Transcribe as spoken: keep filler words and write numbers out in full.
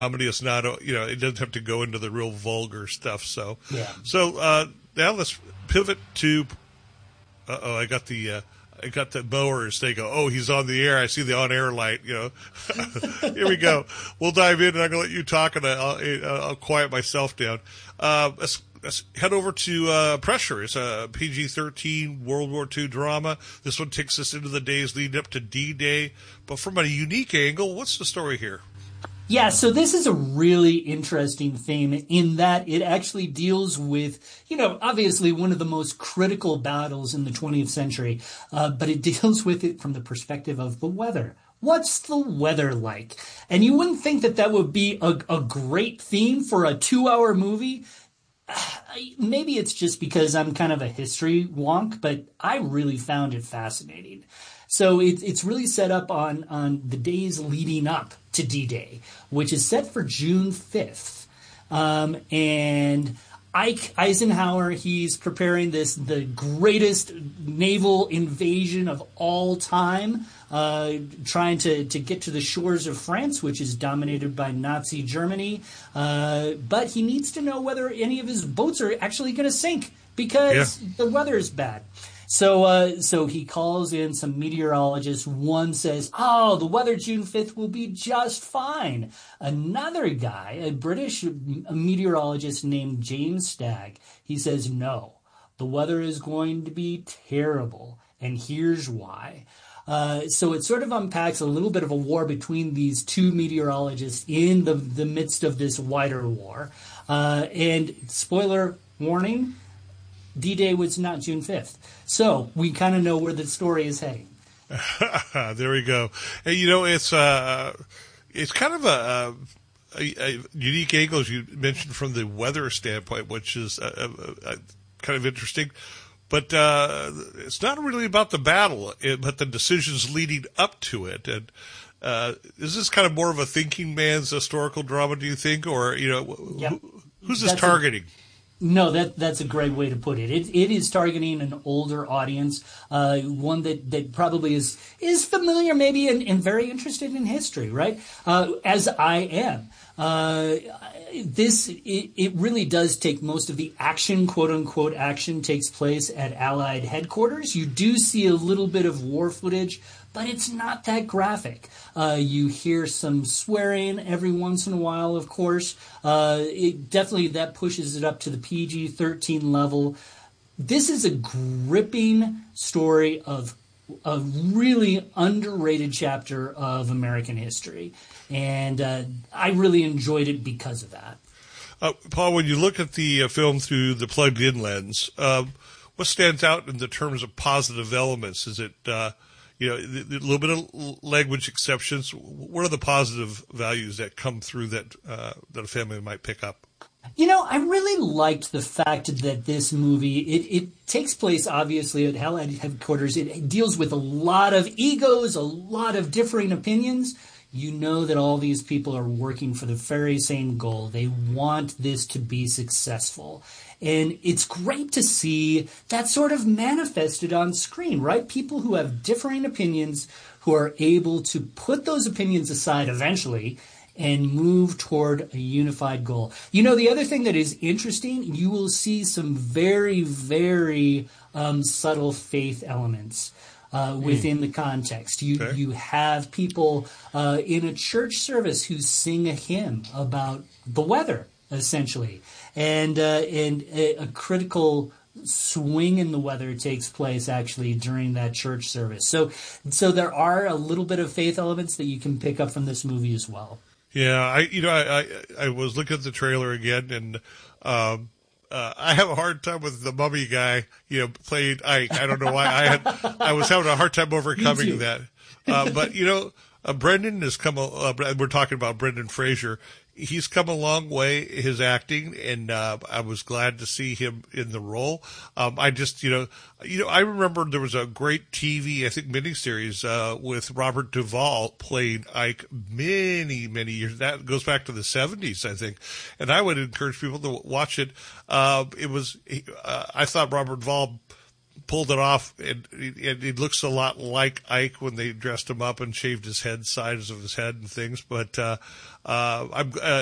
comedy. It's not, uh, you know, it doesn't have to go into the real vulgar stuff. So, Yeah. so uh, now let's pivot to. Uh oh, I got the. Uh, I got the mowers. They go, oh, he's on the air. I see the on-air light. You know, here we go. We'll dive in, and I'm gonna let you talk, and I'll, I'll quiet myself down. Uh, let's, let's head over to uh, Pressure. It's a P G thirteen World War Two drama. This one takes us into the days leading up to D-Day, but from a unique angle. What's the story here? Yeah, so this is a really interesting theme in that it actually deals with, you know, obviously one of the most critical battles in the twentieth century, uh, but it deals with it from the perspective of the weather. What's the weather like? And you wouldn't think that that would be a, a great theme for a two-hour movie. Maybe it's just because I'm kind of a history wonk, but I really found it fascinating. So it, it's really set up on, on the days leading up to D-Day, which is set for June fifth. Um, and Ike Eisenhower, he's preparing this, the greatest naval invasion of all time, uh, trying to, to get to the shores of France, which is dominated by Nazi Germany. Uh, but he needs to know whether any of his boats are actually going to sink because yeah. the weather is bad. So uh, so he calls in some meteorologists. One says, oh, the weather June fifth will be just fine. Another guy, a British meteorologist named James Stagg, he says, no, the weather is going to be terrible, and here's why. Uh, so it sort of unpacks a little bit of a war between these two meteorologists in the, the midst of this wider war. Uh, and spoiler warning, D-Day was not June fifth. So we kind of know where the story is heading. There we go. Hey, you know, it's uh, it's kind of a, a, a unique angle, as you mentioned, from the weather standpoint, which is uh, uh, kind of interesting. But uh, it's not really about the battle, but the decisions leading up to it. And uh, is this kind of more of a thinking man's historical drama, do you think? Or, you know, yep. who, who's this That's targeting? A- No, that that's a great way to put it. It it is targeting an older audience, uh, one that, that probably is is familiar, maybe, and, and very interested in history, right? Uh, as I am. Uh, this it, it really does take most of the action, quote unquote, action takes place at Allied headquarters. You do see a little bit of war footage, but it's not that graphic. Uh, you hear some swearing every once in a while, of course. Uh, it definitely that pushes it up to the P G thirteen level. This is a gripping story of a really underrated chapter of American history, and uh, I really enjoyed it because of that. Uh, Paul, when you look at the uh, film through the plugged-in lens, uh, what stands out in the terms of positive elements? Is it uh, You know, a little bit of language exceptions. What are the positive values that come through that uh, that a family might pick up? You know, I really liked the fact that this movie, it, it takes place, obviously, at Allied headquarters. It deals with a lot of egos, a lot of differing opinions. You know that all these people are working for the very same goal. They want this to be successful. And it's great to see that sort of manifested on screen, right? People who have differing opinions, who are able to put those opinions aside eventually and move toward a unified goal. You know, the other thing that is interesting, you will see some very, very um, subtle faith elements uh, within mm. the context. You okay. you have people uh, in a church service who sing a hymn about the weather, essentially. And uh, and a, a critical swing in the weather takes place actually during that church service. So so there are a little bit of faith elements that you can pick up from this movie as well. Yeah, I you know I I, I was looking at the trailer again, and um, uh, I have a hard time with the mummy guy. You know, played Ike. I don't know why I had I was having a hard time overcoming that. Uh, but you know, uh, Brendan has come. Uh, we're talking about Brendan Fraser. He's come a long way, his acting, and uh, I was glad to see him in the role. Um, I just, you know, you know, I remember there was a great T V, I think, miniseries uh, with Robert Duvall playing Ike many, many years. That goes back to the seventies, I think. And I would encourage people to watch it. Uh, it was, uh, I thought Robert Duvall pulled it off, and it, it looks a lot like Ike when they dressed him up and shaved his head, sides of his head and things. But uh, uh, I'm uh,